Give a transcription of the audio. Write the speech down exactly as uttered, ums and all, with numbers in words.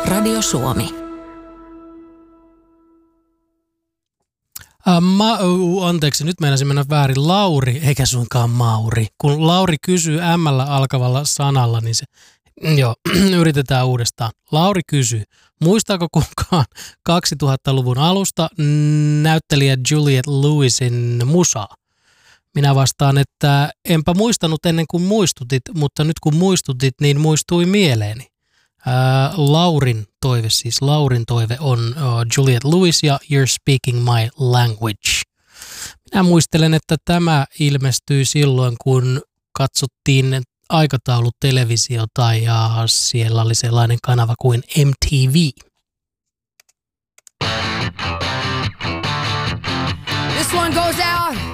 Radio Suomi. Uh, ma- uh, anteeksi, nyt meinasin mennä väärin. Lauri, eikä suinkaan Mauri. Kun Lauri kysyy M-llä alkavalla sanalla, niin se, joo, yritetään uudestaan. Lauri kysyy, muistaako kukaan kaksituhattaluvun alusta näyttelijä Juliette Lewisin musaa? Minä vastaan, että enpä muistanut ennen kuin muistutit, mutta nyt kun muistutit, niin muistui mieleeni. Ää, Laurin toive, siis Laurin toive on uh, Juliette Lewis ja You're Speaking My Language. Minä muistelen, että tämä ilmestyi silloin, kun katsottiin aikataulutelevisiota ja siellä oli sellainen kanava kuin M T V. This one goes out